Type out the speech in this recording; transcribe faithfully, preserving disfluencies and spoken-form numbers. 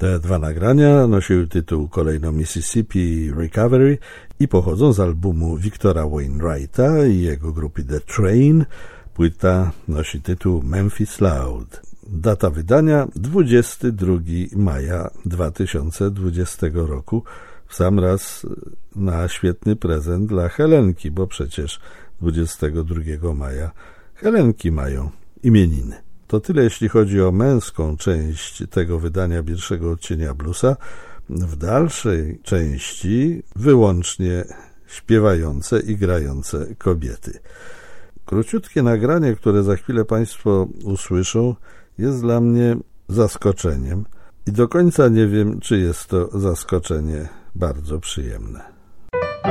Te dwa nagrania nosiły tytuł kolejno Mississippi Recovery i pochodzą z albumu Victora Wainwrighta i jego grupy The Train. Płyta nosi tytuł Memphis Loud. Data wydania dwudziestego drugiego maja dwa tysiące dwudziestego roku. W sam raz na świetny prezent dla Helenki, bo przecież dwudziestego drugiego maja Helenki mają imieniny. To tyle, jeśli chodzi o męską część tego wydania pierwszego odcienia bluesa. W dalszej części wyłącznie śpiewające i grające kobiety. Króciutkie nagranie, które za chwilę Państwo usłyszą, jest dla mnie zaskoczeniem i do końca nie wiem, czy jest to zaskoczenie bardzo przyjemne.